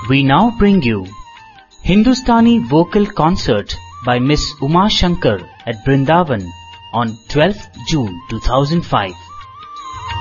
We now bring you Hindustani Vocal Concert by Miss Uma Shankar at Brindavan on 12th June 2005.